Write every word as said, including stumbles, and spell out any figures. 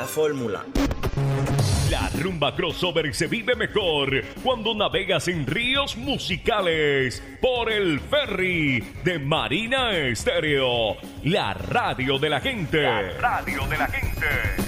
fórmula. La rumba crossover se vive mejor cuando navegas en ríos musicales por el ferry de Marina Estéreo, la radio de la gente. La radio de la gente.